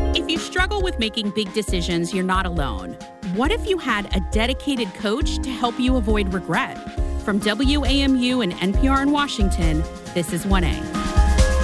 If you struggle with making big decisions, you're not alone. What if you had a dedicated coach to help you avoid regret? From WAMU and NPR in Washington, this is 1A.